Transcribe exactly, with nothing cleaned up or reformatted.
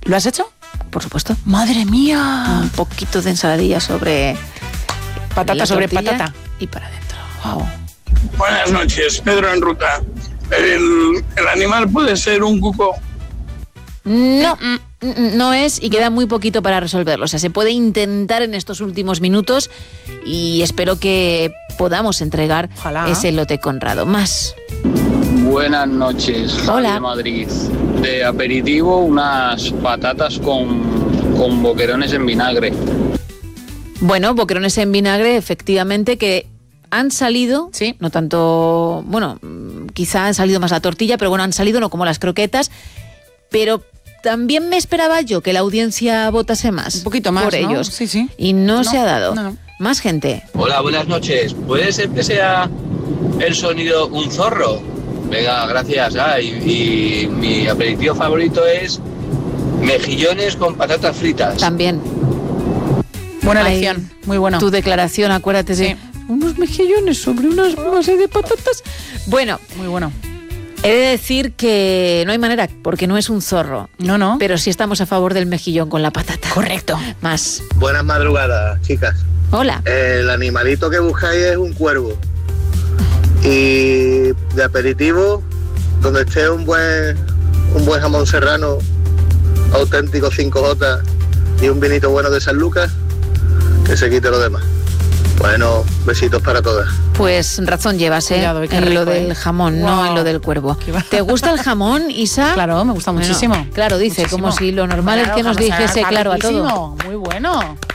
¿Lo has hecho? Por supuesto. ¡Madre mía! Un poquito de ensaladilla sobre... Patata sobre patata. Y para adentro. Wow. Buenas noches, Pedro en ruta. ¿El, el animal puede ser un cuco? No, no es y queda muy poquito para resolverlo. O sea, se puede intentar en estos últimos minutos y espero que podamos entregar Ojalá. ese lote Conrado. Más. Buenas noches, Javi Hola. de Madrid. De aperitivo, unas patatas con, con boquerones en vinagre. Bueno, boquerones en vinagre, efectivamente, que han salido, sí, no tanto, bueno, quizá han salido más la tortilla, pero bueno, han salido no como las croquetas, pero también me esperaba yo que la audiencia votase más. Un poquito más, por ¿no? ellos. Sí, sí. Y no, No, se ha dado. no, no. Más gente. Hola, buenas noches. ¿Puede ser que sea el sonido un zorro? Venga, gracias. Ah, y, y mi aperitivo favorito es mejillones con patatas fritas. También. Buena Ay, elección, muy bueno. Tu declaración, acuérdate de Sí. unos mejillones sobre unas base de patatas. Bueno, Muy bueno. he de decir que no hay manera, porque no es un zorro. No, no. Pero sí estamos a favor del mejillón con la patata. Correcto. Más. Buenas madrugadas, chicas. Hola. El animalito que buscáis es un cuervo. Y de aperitivo, donde esté un buen un buen jamón serrano auténtico cinco jota y un vinito bueno de San Lucas, que se quite lo demás. Bueno, besitos para todas. Pues razón llevas, ¿eh? Cuidado, qué en rico, lo del ¿eh? jamón, Wow. no en lo del cuervo. Qué va- ¿Te gusta el jamón, Isa? Claro, me gusta Bueno, muchísimo. claro, dice, Muchísimo. como si lo normal es que nos Claro, dijese claro a todo. riquísimo. Muy bueno.